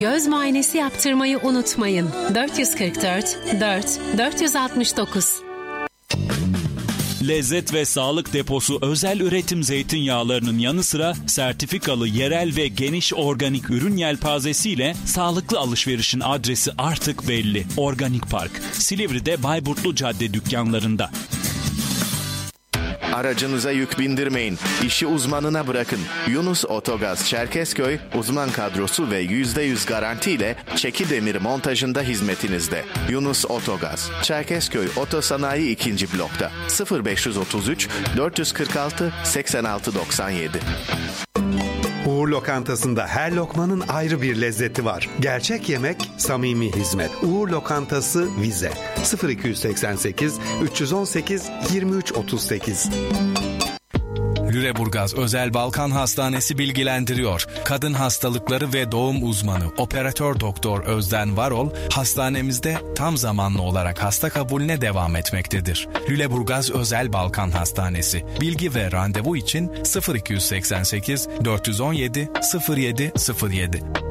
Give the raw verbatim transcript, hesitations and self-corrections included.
Göz muayenesi yaptırmayı unutmayın. dört yüz kırk dört dört dört yüz altmış dokuz. Lezzet ve sağlık deposu özel üretim zeytinyağlarının yanı sıra sertifikalı yerel ve geniş organik ürün yelpazesiyle sağlıklı alışverişin adresi artık belli. Organik Park, Silivri'de Bayburtlu Cadde dükkanlarında. Aracınıza yük bindirmeyin. İşi uzmanına bırakın. Yunus Otogaz Çerkezköy uzman kadrosu ve yüzde yüz garantiyle çeki demir montajında hizmetinizde. Yunus Otogaz Çerkezköy Otosanayi ikinci blokta sıfır beş otuz üç dört kırk altı seksen altı doksan yedi. Uğur Lokantası'nda her lokmanın ayrı bir lezzeti var. Gerçek yemek, samimi hizmet. Uğur Lokantası Vize sıfır iki seksen sekiz üç on sekiz yirmi üç otuz sekiz. Lüleburgaz Özel Balkan Hastanesi bilgilendiriyor. Kadın hastalıkları ve doğum uzmanı Operatör Doktor Özden Varol, hastanemizde tam zamanlı olarak hasta kabulüne devam etmektedir. Lüleburgaz Özel Balkan Hastanesi. Bilgi ve randevu için sıfır iki seksen sekiz dört on yedi sıfır yedi sıfır yedi.